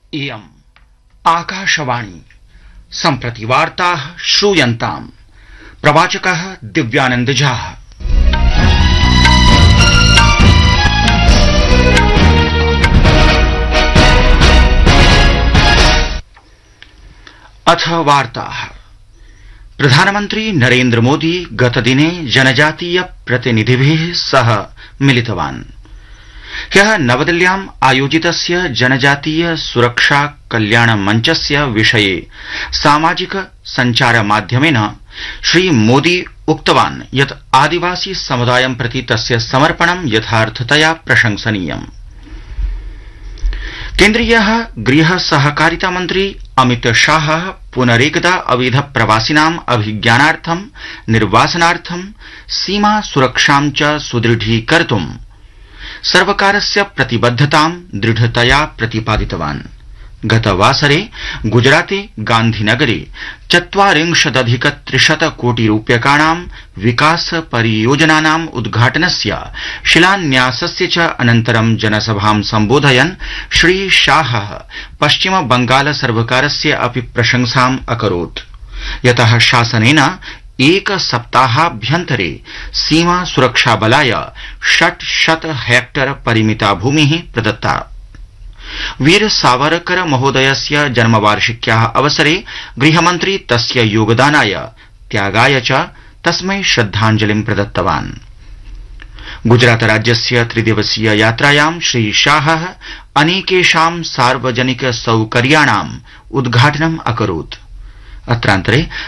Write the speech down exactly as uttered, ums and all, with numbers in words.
इयम् आकाशवाणी सम्प्रति वार्ताः श्रूयन्ताम् प्रवाचकः दिव्यानंद झा। अथ वार्ताः। प्रधानमन्त्री नरेन्द्र मोदी गतदिने जनजातीय प्रतिनिधिभिः सह मिलितवान्। ह्यः नवदिल्ल्याम् आयोजितस्य जनजातीय सुरक्षा कल्याण मञ्चस्य विषये सामाजिक सञ्चार माध्यमेन श्रीमोदी उक्तवान् यत् आदिवासी समुदायं प्रति तस्य समर्पणं यथार्थतया प्रशंसनीयम्। केन्द्रीयः गृह सहकारिता मन्त्री अमित शाहः पुनरेकदा अवैध प्रवासिनाम् अभिज्ञानार्थं निर्वासनार्थं सीमा सुरक्षां च सुदृढीकर्तुं सर्वकारस्य प्रतिबद्धतां दृढतया प्रतिपादितवान्। गतवासरे गुजराते गान्धीनगरे चत्वारिंशदधिक त्रिशत कोटि रूप्यकाणां विकास परियोजनानाम् उद्घाटनस्य शिलान्यासस्य च अनन्तरं जनसभां सम्बोधयन् श्री शाहः पश्चिम बंगाल सर्वकारस्य अपि प्रशंसाम् अकरोत्, यतः शासनेन एक सप्ताहाभ्यन्तरे सीमा सुरक्षा बलाय षट्शत हेक्टर परिमिता भूमिः प्रदत्ता। वीर सावरकर महोदयस्य जन्मवार्षिक्याः अवसरे गृहमन्त्री तस्य योगदानाय त्यागाय च तस्मै श्रद्धाञ्जलिं प्रदत्तवान्। गुजरात राज्यस्य त्रिदिवसीय यात्रायां श्री शाहः अनेकेषां सार्वजनिक सौकर्याणाम् उद्घाटनम् अकरोत्। अत्रान्तरे